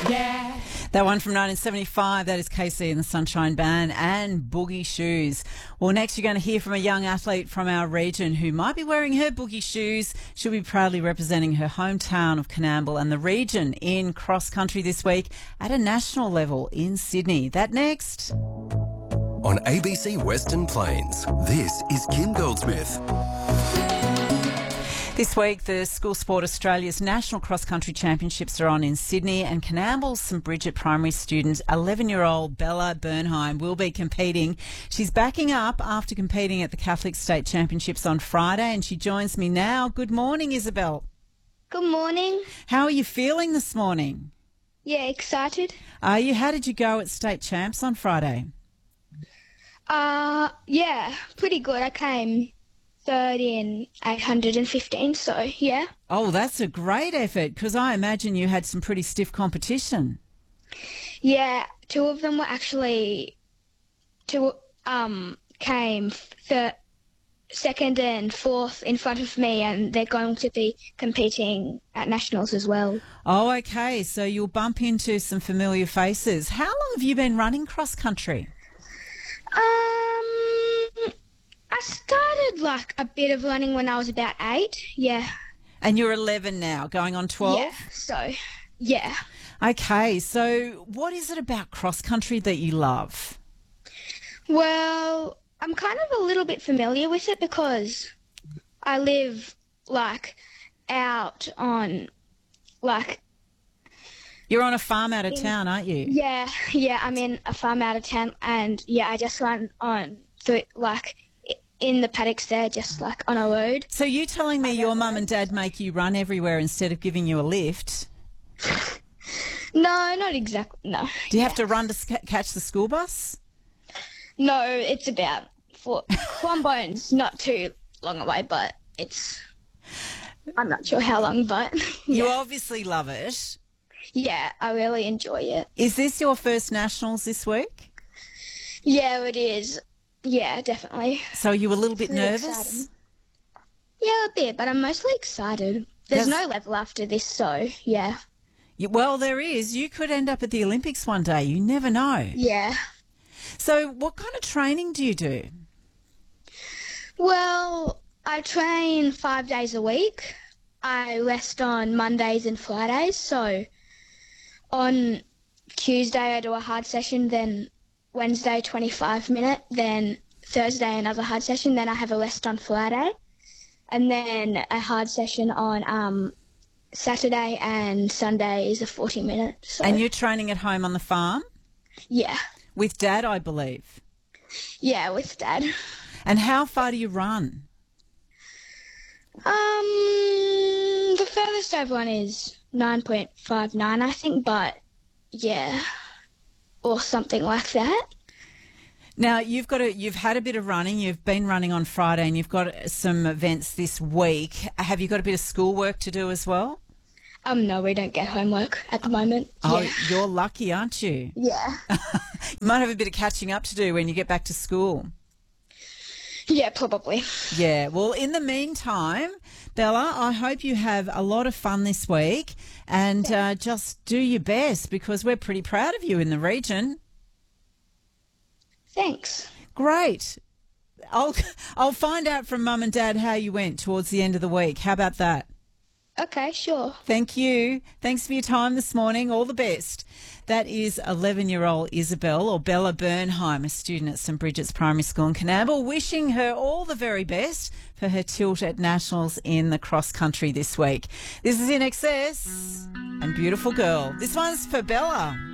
Yeah. That one from 1975, that is KC and the Sunshine Band and Boogie Shoes. Well, next you're going to hear from a young athlete from our region who might be wearing her boogie shoes. She'll be proudly representing her hometown of Coonamble and the region in cross country this week at a national level in Sydney. That next. On ABC Western Plains, this is Kim Goldsmith. This week, the School Sport Australia's National Cross Country Championships are on in Sydney, and Coonamble's St Bridget primary student, 11-year-old Bella Bernheim, will be competing. She's backing up after competing at the Catholic State Championships on Friday, and she joins me now. Good morning, Isabel. Good morning. How are you feeling this morning? Yeah, excited. Are you? How did you go at State Champs on Friday? Yeah, pretty good. I came third in 815, so yeah. Oh, that's a great effort, because I imagine you had some pretty stiff competition. Yeah, two of them were came second and fourth in front of me, and they're going to be competing at nationals as well. Oh, okay, so you'll bump into some familiar faces. How long have you been running cross country? I started like a bit of running when I was about 8, yeah. And you're 11 now, going on 12? Yeah, so, yeah. Okay, so what is it about cross country that you love? Well, I'm kind of a little bit familiar with it because I live like out on like... You're on a farm out of town, aren't you? Yeah, I'm in a farm out of town, and yeah, I just run on like in the paddocks there, just like on a road. So you telling me your mum and dad make you run everywhere instead of giving you a lift? No, not exactly, no. Do you have to run to catch the school bus? No, it's about Quambone's not too long away, but I'm not sure how long, but yeah. You obviously love it. Yeah, I really enjoy it. Is this your first nationals this week? Yeah, it is. Yeah, definitely. So are you a little bit Really nervous? exciting. Yeah, a bit, but I'm mostly excited. There's no level after this, so yeah. Well, there is. You could end up at the Olympics one day. You never know. Yeah. So what kind of training do you do? Well, I train 5 days a week. I rest on Mondays and Fridays, so on Tuesday I do a hard session, then Wednesday 25-minute, then Thursday another hard session, then I have a rest on Friday, and then a hard session on Saturday, and Sunday is a 40-minute. So. And you're training at home on the farm? Yeah. With Dad, I believe? Yeah, with Dad. And how far do you run? The furthest I've run is 9.59, I think, but yeah, or something like that. Now, you've had a bit of running. You've been running on Friday, and you've got some events this week. Have you got a bit of schoolwork to do as well? No, we don't get homework at the moment. Oh, yeah. You're lucky, aren't you? Yeah. You might have a bit of catching up to do when you get back to school. Yeah, probably. Yeah, well, in the meantime, Bella, I hope you have a lot of fun this week, and just do your best, because we're pretty proud of you in the region. Thanks. Great. I'll find out from Mum and Dad how you went towards the end of the week. How about that? Okay, sure. Thank you. Thanks for your time this morning. All the best. That is 11-year-old Isabel, or Bella Bernheim, a student at St Bridget's Primary School in Coonamble, wishing her all the very best for her tilt at nationals in the cross country this week. This is In Excess and Beautiful Girl. This one's for Bella.